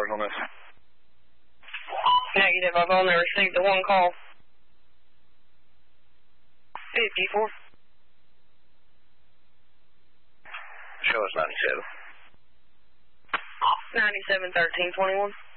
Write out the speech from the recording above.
on this. Negative, I've only received the one call. 54. Show us 97. 97, 13, 21.